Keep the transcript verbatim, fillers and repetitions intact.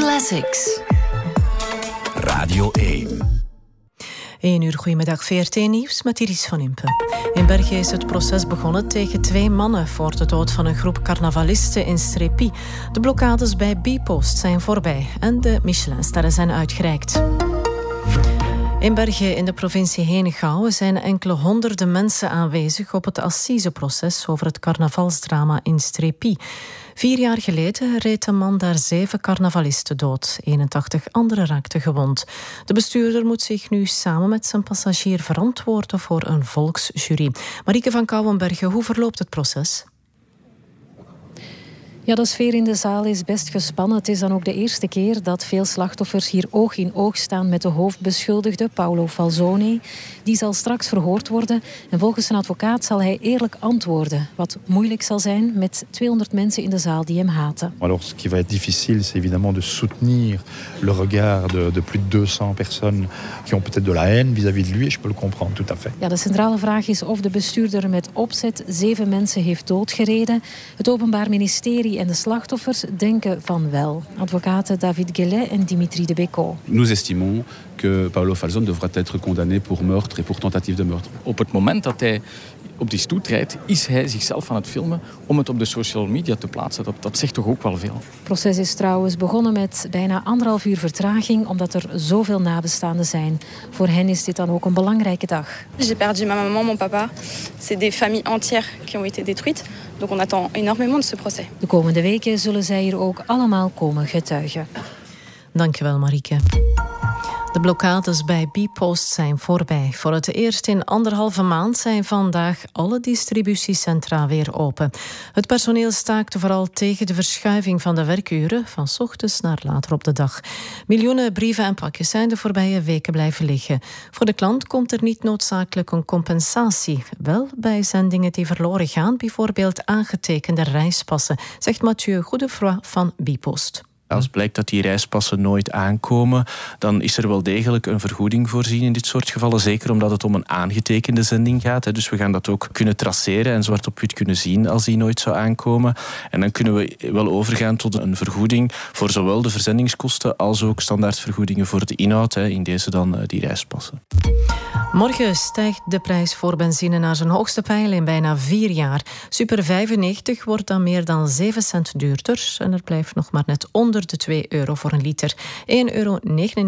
Classics. Radio één. één uur, goedemiddag, V R T-nieuws met Iris van Impen. In Bergen is het proces begonnen tegen twee mannen voor de dood van een groep carnavalisten in Strépy. De blokkades bij Bpost zijn voorbij en de Michelinsterren zijn uitgereikt. In Bergen in de provincie Henegouwen zijn enkele honderden mensen aanwezig op het assiseproces over het carnavalsdrama in Strépy. Vier jaar geleden reed een man daar zeven carnavalisten dood. eenentachtig anderen raakten gewond. De bestuurder moet zich nu samen met zijn passagier verantwoorden voor een volksjury. Marieke van Kouwenbergen, hoe verloopt het proces? Ja, de sfeer in de zaal is best gespannen. Het is dan ook de eerste keer dat veel slachtoffers hier oog in oog staan met de hoofdbeschuldigde, Paolo Falzoni. Die zal straks verhoord worden en volgens zijn advocaat zal hij eerlijk antwoorden. Wat moeilijk zal zijn met tweehonderd mensen in de zaal die hem haten. Alors, ce qui va être difficile, c'est évidemment de soutenir le regard de, de plus de tweehonderd personnes qui ont peut-être de la haine vis-à-vis de lui. Et je peux le comprendre tout à fait. Ja, de centrale vraag is of de bestuurder met opzet zeven mensen heeft doodgereden. Het Openbaar Ministerie en de slachtoffers denken van wel. Advocaten David Guélet en Dimitri de Becco. Nous estimons que Paolo Falzoni devra être condamné pour meurtre et pour tentative de meurtre. Op het moment dat hij op die stoet rijdt, is hij zichzelf aan het filmen om het op de social media te plaatsen. Dat, dat zegt toch ook wel veel. Het proces is trouwens begonnen met bijna anderhalf uur vertraging, omdat er zoveel nabestaanden zijn. Voor hen is dit dan ook een belangrijke dag. J'ai perdu ma maman, mon papa. C'est des familles entières qui ont été détruites. Donc on attend énormément de ce procès. De komende weken zullen zij hier ook allemaal komen getuigen. Dankjewel, Marieke. De blokkades bij Bpost zijn voorbij. Voor het eerst in anderhalve maand zijn vandaag alle distributiecentra weer open. Het personeel staakte vooral tegen de verschuiving van de werkuren van 's ochtends naar later op de dag. Miljoenen brieven en pakjes zijn de voorbije weken blijven liggen. Voor de klant komt er niet noodzakelijk een compensatie. Wel bij zendingen die verloren gaan, bijvoorbeeld aangetekende reispassen, zegt Mathieu Godefroy van Bpost. Als blijkt dat die reispassen nooit aankomen, dan is er wel degelijk een vergoeding voorzien in dit soort gevallen. Zeker omdat het om een aangetekende zending gaat. Dus we gaan dat ook kunnen traceren en zwart op wit kunnen zien als die nooit zou aankomen. En dan kunnen we wel overgaan tot een vergoeding voor zowel de verzendingskosten als ook standaardvergoedingen voor de inhoud. In deze dan die reispassen. Morgen stijgt de prijs voor benzine naar zijn hoogste peil in bijna vier jaar. Super vijfennegentig wordt dan meer dan zeven cent duurder en er blijft nog maar net onder de twee euro voor een liter. één euro negenennegentig